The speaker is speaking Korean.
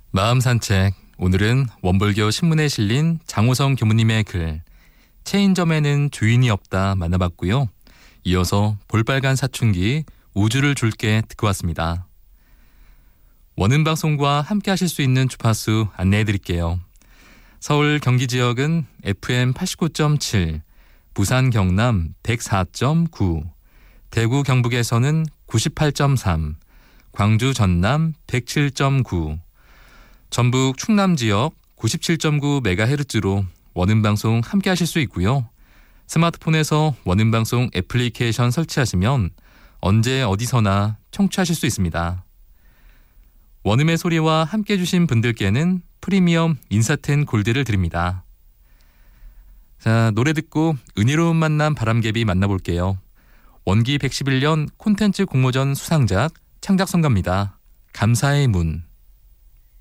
마음 산책. 오늘은 원불교 신문에 실린 장호성 교무님의 글 체인점에는 주인이 없다 만나봤고요. 이어서 볼빨간 사춘기 우주를 줄게 듣고 왔습니다. 원음방송과 함께 하실 수 있는 주파수 안내해드릴게요. 서울 경기 지역은 FM 89.7, 부산 경남 104.9, 대구 경북에서는 98.3, 광주 전남 107.9, 전북 충남 지역 97.9MHz로 원음방송 함께 하실 수 있고요. 스마트폰에서 원음방송 애플리케이션 설치하시면 언제 어디서나 청취하실 수 있습니다. 원음의 소리와 함께 해주신 분들께는 프리미엄 인사텐 골드를 드립니다. 자, 노래 듣고 은혜로운 만남 바람개비 만나볼게요. 원기 111년 콘텐츠 공모전 수상작 창작성가입니다. 감사의 문.